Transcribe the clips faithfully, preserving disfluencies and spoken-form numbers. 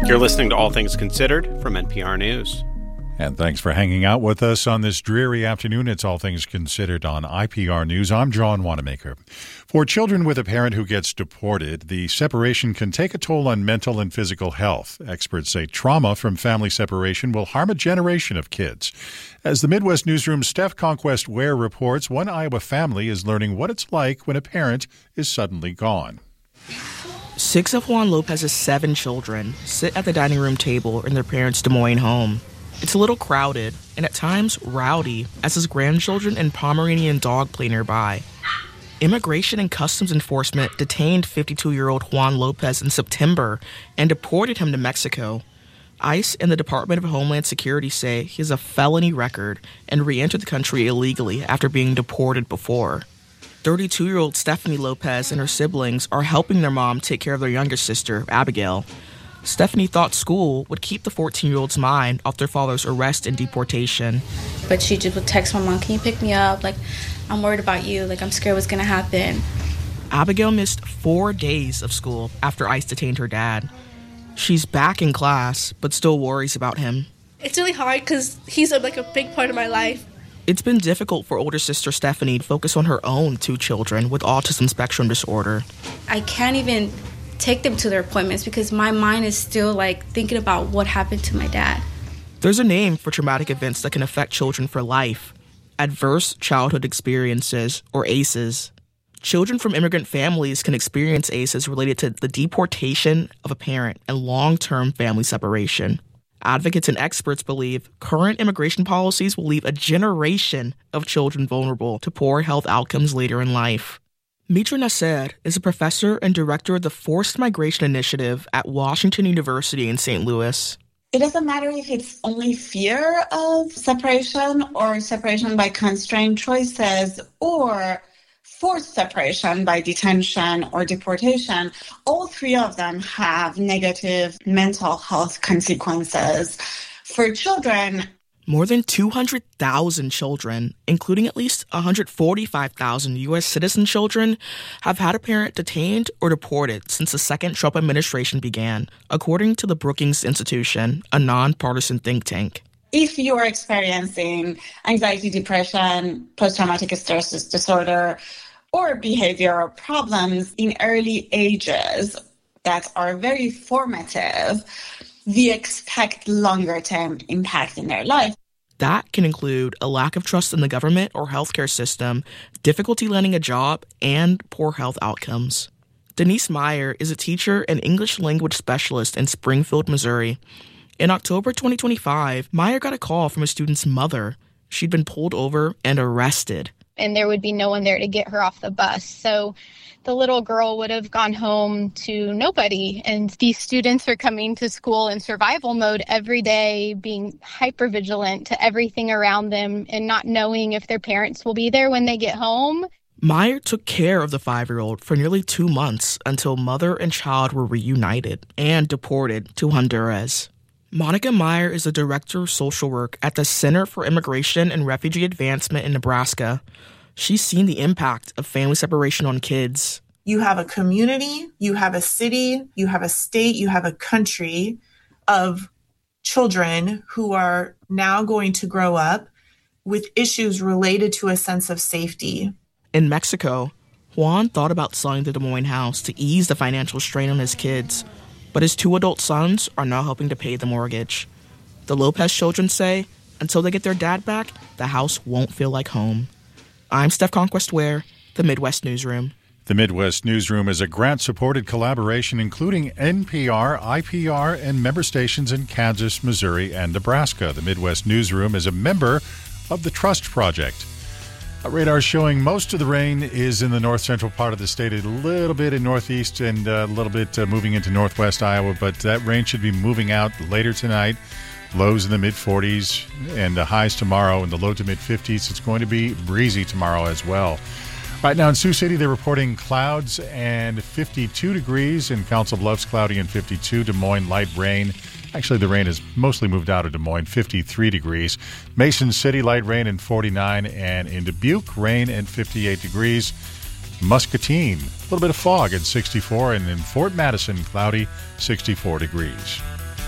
You're listening to All Things Considered from N P R News. And thanks for hanging out with us on this dreary afternoon. It's All Things Considered on I P R News. I'm John Wanamaker. For children with a parent who gets deported, the separation can take a toll on mental and physical health. Experts say trauma from family separation will harm a generation of kids. As the Midwest Newsroom's Steph Conquest Ware reports, one Iowa family is learning what it's like when a parent is suddenly gone. Six of Juan Lopez's seven children sit at the dining room table in their parents' Des Moines home. It's a little crowded and at times rowdy as his grandchildren and Pomeranian dog play nearby. Immigration and Customs Enforcement detained fifty-two-year-old Juan Lopez in September and deported him to Mexico. ICE and the Department of Homeland Security say he has a felony record and re-entered the country illegally after being deported before. thirty-two-year-old Stephanie Lopez and her siblings are helping their mom take care of their younger sister, Abigail. Stephanie thought school would keep the fourteen-year-old's mind off their father's arrest and deportation. But she just would text my mom, can you pick me up? Like, I'm worried about you. Like, I'm scared what's going to happen. Abigail missed four days of school after ICE detained her dad. She's back in class, but still worries about him. It's really hard because he's a, like a big part of my life. It's been difficult for older sister Stephanie to focus on her own two children with autism spectrum disorder. I can't even take them to their appointments because my mind is still like thinking about what happened to my dad. There's a name for traumatic events that can affect children for life: adverse childhood experiences, or A C Es. Children from immigrant families can experience A C Es related to the deportation of a parent and long-term family separation. Advocates and experts believe current immigration policies will leave a generation of children vulnerable to poor health outcomes later in life. Mitra Nasser is a professor and director of the Forced Migration Initiative at Washington University in Saint Louis. It doesn't matter if it's only fear of separation or separation by constrained choices or forced separation by detention or deportation. All three of them have negative mental health consequences. For children, more than two hundred thousand children, including at least one hundred forty-five thousand U S citizen children, have had a parent detained or deported since the second Trump administration began, according to the Brookings Institution, a nonpartisan think tank. If you are experiencing anxiety, depression, post-traumatic stress disorder, or behavioral problems in early ages that are very formative, we expect longer-term impact in their life. That can include a lack of trust in the government or healthcare system, difficulty landing a job, and poor health outcomes. Denise Meyer is a teacher and English language specialist in Springfield, Missouri. In October twenty twenty-five, Meyer got a call from a student's mother. She'd been pulled over and arrested. And there would be no one there to get her off the bus. So the little girl would have gone home to nobody. And these students are coming to school in survival mode every day, being hypervigilant to everything around them and not knowing if their parents will be there when they get home. Meyer took care of the five-year-old for nearly two months until mother and child were reunited and deported to Honduras. Monica Meyer is the director of social work at the Center for Immigration and Refugee Advancement in Nebraska. She's seen the impact of family separation on kids. You have a community, you have a city, you have a state, you have a country of children who are now going to grow up with issues related to a sense of safety. In Mexico, Juan thought about selling the Des Moines house to ease the financial strain on his kids, but his two adult sons are now helping to pay the mortgage. The Lopez children say until they get their dad back, the house won't feel like home. I'm Steph Conquest Ware, the Midwest Newsroom. The Midwest Newsroom is a grant-supported collaboration including N P R, I P R, and member stations in Kansas, Missouri, and Nebraska. The Midwest Newsroom is a member of the Trust Project. A radar showing most of the rain is in the north-central part of the state, a little bit in northeast and a little bit uh, moving into northwest Iowa, but that rain should be moving out later tonight. Lows in the mid-forties and the highs tomorrow in the low to mid-fifties. It's going to be breezy tomorrow as well. Right now in Sioux City, they're reporting clouds and fifty-two degrees. In Council Bluffs, cloudy and fifty-two. Des Moines, light rain. Actually, the rain has mostly moved out of Des Moines, fifty-three degrees. Mason City, light rain and forty-nine. And in Dubuque, rain and fifty-eight degrees. Muscatine, a little bit of fog at sixty-four. And in Fort Madison, cloudy, sixty-four degrees.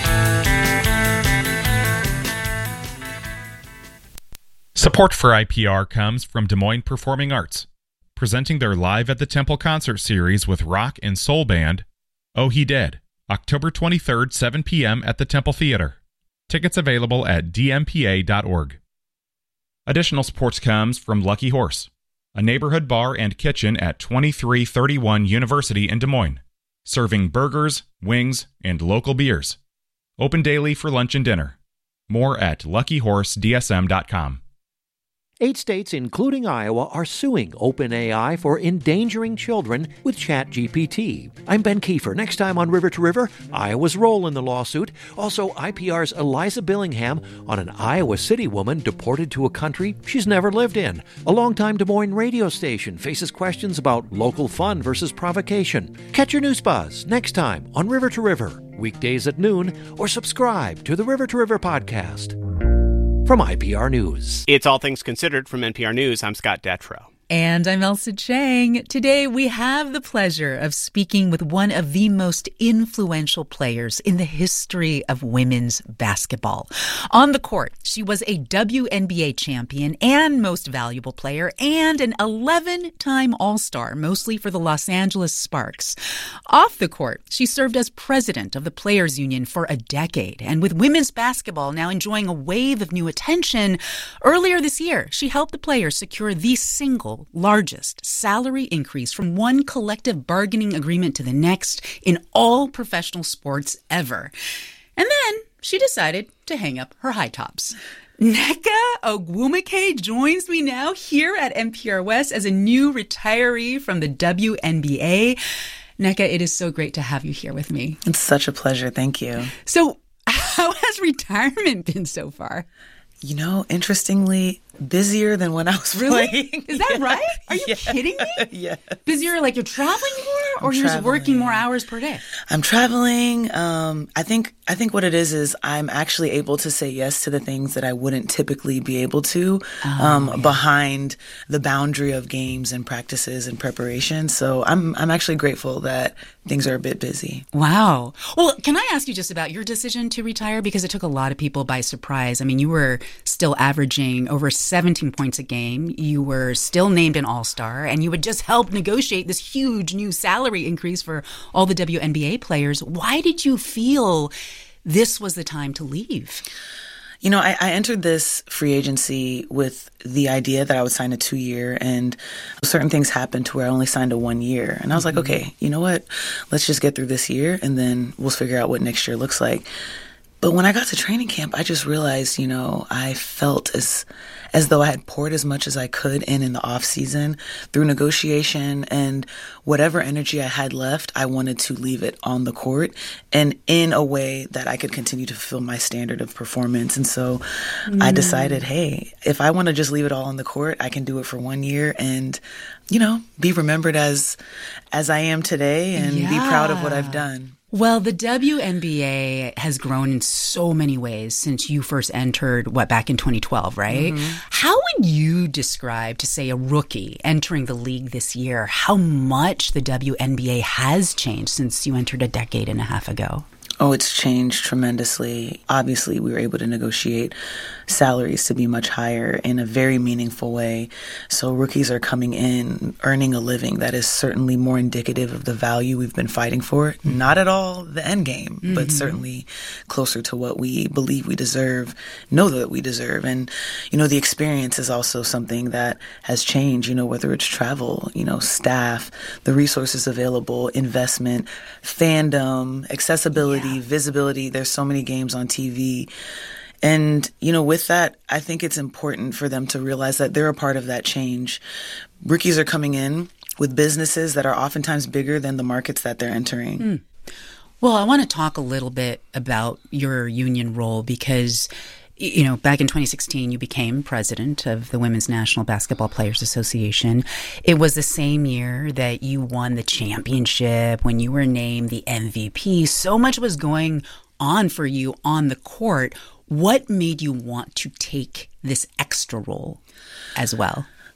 Support for I P R comes from Des Moines Performing Arts, presenting their Live at the Temple concert series with rock and soul band, Oh He Dead, October twenty-third, seven p.m. at the Temple Theater. Tickets available at d m p a dot org. Additional support comes from Lucky Horse, a neighborhood bar and kitchen at twenty-three thirty-one University in Des Moines, serving burgers, wings, and local beers. Open daily for lunch and dinner. More at lucky horse d s m dot com. Eight states, including Iowa, are suing OpenAI for endangering children with ChatGPT. I'm Ben Kiefer. Next time on River to River, Iowa's role in the lawsuit. Also, I P R's Eliza Billingham on an Iowa City woman deported to a country she's never lived in. A longtime Des Moines radio station faces questions about local fun versus provocation. Catch your news buzz next time on River to River, weekdays at noon, or subscribe to the River to River podcast. From I P R News. It's All Things Considered from N P R News. I'm Scott Detrow. And I'm Elsa Chang. Today, we have the pleasure of speaking with one of the most influential players in the history of women's basketball. On the court, she was a W N B A champion and most valuable player and an eleven-time All-Star, mostly for the Los Angeles Sparks. Off the court, she served as president of the Players Union for a decade. And with women's basketball now enjoying a wave of new attention, earlier this year, she helped the players secure the single largest salary increase from one collective bargaining agreement to the next in all professional sports ever. And then she decided to hang up her high tops. Nneka Ogwumike joins me now here at N P R West as a new retiree from the W N B A. Nneka, it is so great to have you here with me. It's such a pleasure. Thank you. So how has retirement been so far? You know, interestingly, busier than when I was really? playing. Is that yeah. right? Are you yeah. kidding me? Yeah. Busier, like you're traveling more, or I'm you're traveling. just working more hours per day? I'm traveling. Um, I think I think what it is is I'm actually able to say yes to the things that I wouldn't typically be able to oh, um, yeah. behind the boundary of games and practices and preparation. So I'm I'm actually grateful that things are a bit busy. Wow. Well, can I ask you just about your decision to retire? Because it took a lot of people by surprise. I mean, you were still averaging over seventeen points a game. You were still named an All-Star, and you had just helped negotiate this huge new salary increase for all the W N B A players. Why did you feel this was the time to leave? You know, I, I entered this free agency with the idea that I would sign a two-year, and certain things happened to where I only signed a one-year. And I was mm-hmm. like, okay, you know what? Let's just get through this year, and then we'll figure out what next year looks like. But when I got to training camp, I just realized, you know, I felt as as though I had poured as much as I could in in the off season through negotiation, and whatever energy I had left, I wanted to leave it on the court and in a way that I could continue to fulfill my standard of performance. And so mm. I decided, hey, if I want to just leave it all on the court, I can do it for one year and, you know, be remembered as as I am today and yeah. be proud of what I've done. Well, the W N B A has grown in so many ways since you first entered, what, back in twenty twelve, right? Mm-hmm. How would you describe, to say a rookie entering the league this year, how much the W N B A has changed since you entered a decade and a half ago? Oh, it's changed tremendously. Obviously, we were able to negotiate salaries to be much higher in a very meaningful way. So rookies are coming in, earning a living that is certainly more indicative of the value we've been fighting for. Mm-hmm. Not at all the end game, mm-hmm. but certainly closer to what we believe we deserve, know that we deserve. And, you know, the experience is also something that has changed, you know, whether it's travel, you know, staff, the resources available, investment, fandom, accessibility, yeah. visibility. There's so many games on T V. And, you know, with that, I think it's important for them to realize that they're a part of that change. Rookies are coming in with businesses that are oftentimes bigger than the markets that they're entering. Mm. Well, I want to talk a little bit about your union role because, you know, back in twenty sixteen, you became president of the Women's National Basketball Players Association. It was the same year that you won the championship, when you were named the M V P. So much was going on for you on the court. What made you want to take this extra role as well?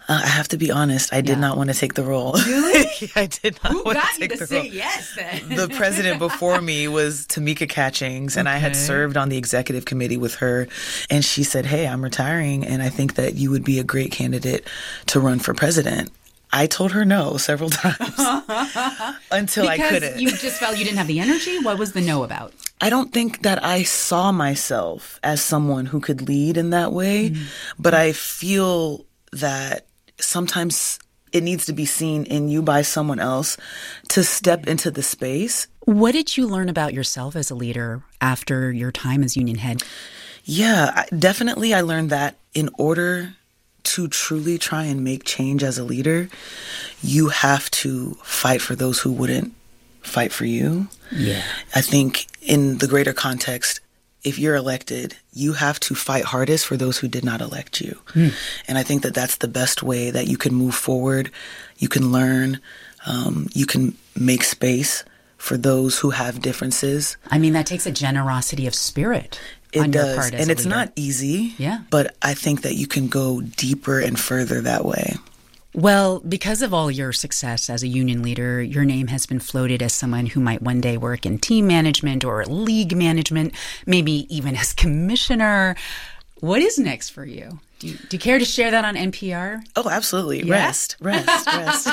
Uh, I have to be honest. I did Yeah. not want to take the role. Really? I did not Who want got to you take to the say role. yes then? The president before me was Tamika Catchings, and I had Okay. served on the executive committee with her. And she said, hey, I'm retiring, and I think that you would be a great candidate to run for president. I told her no several times until I couldn't. Because you just felt you didn't have the energy? What was the no about? I don't think that I saw myself as someone who could lead in that way, mm-hmm. but I feel that sometimes it needs to be seen in you by someone else to step into the space. What did you learn about yourself as a leader after your time as union head? Yeah, I, definitely I learned that in order to truly try and make change as a leader, you have to fight for those who wouldn't fight for you. Yeah. I think in the greater context, if you're elected, you have to fight hardest for those who did not elect you. Mm. And I think that that's the best way that you can move forward. You can learn. Um, you can make space for those who have differences. I mean, that takes a generosity of spirit. It on does. Your part as and a it's leader. not easy. Yeah. But I think that you can go deeper and further that way. Well, because of all your success as a union leader, your name has been floated as someone who might one day work in team management or league management, maybe even as commissioner. What is next for you? Do you, do you care to share that on N P R? Oh, absolutely. Yeah? Rest, rest, rest.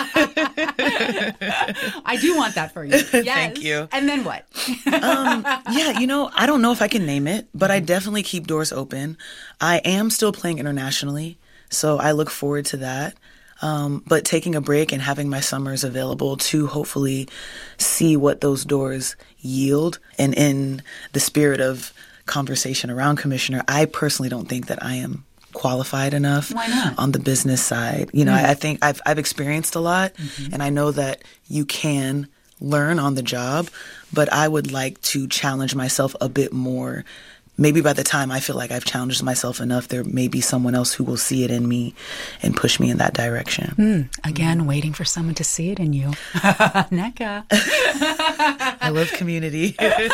I do want that for you. Yes. Thank you. And then what? um, yeah, you know, I don't know if I can name it, but I definitely keep doors open. I am still playing internationally, so I look forward to that. Um, but taking a break and having my summers available to hopefully see what those doors yield. And in the spirit of conversation around commissioner, I personally don't think that I am qualified enough. Why not? On the business side. You know, Mm. I, I think I've I've experienced a lot, Mm-hmm. and I know that you can learn on the job, but I would like to challenge myself a bit more. Maybe by the time I feel like I've challenged myself enough, there may be someone else who will see it in me and push me in that direction. Mm. Again, waiting for someone to see it in you. Nneka. I love community.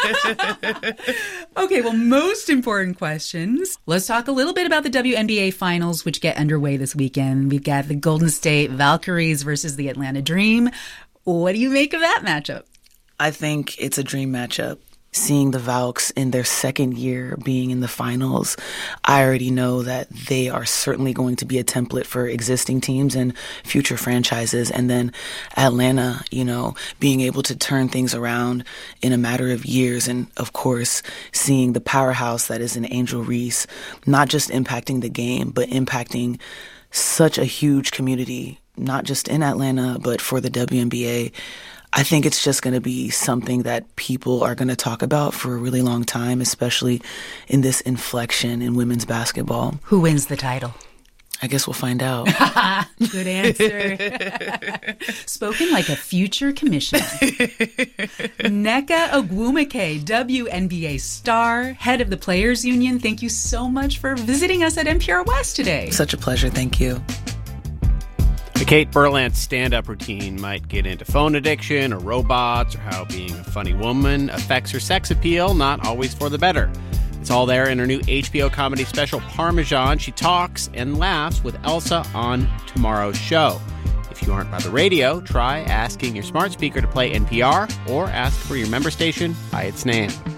Okay, well, most important questions. Let's talk a little bit about the W N B A finals, which get underway this weekend. We've got the Golden State Valkyries versus the Atlanta Dream. What do you make of that matchup? I think it's a dream matchup. Seeing the Valks in their second year being in the finals, I already know that they are certainly going to be a template for existing teams and future franchises. And then Atlanta, you know, being able to turn things around in a matter of years. And of course, seeing the powerhouse that is an Angel Reese, not just impacting the game, but impacting such a huge community, not just in Atlanta, but for the W N B A. I think it's just going to be something that people are going to talk about for a really long time, especially in this inflection in women's basketball. Who wins the title? I guess we'll find out. Good answer. Spoken like a future commissioner. Nneka Ogwumike, W N B A star, head of the Players Union. Thank you so much for visiting us at N P R West today. Such a pleasure. Thank you. The Kate Berlant stand-up routine might get into phone addiction or robots or how being a funny woman affects her sex appeal, not always for the better. It's all there in her new H B O comedy special, Parmesan. She talks and laughs with Elsa on tomorrow's show. If you aren't by the radio, try asking your smart speaker to play N P R or ask for your member station by its name.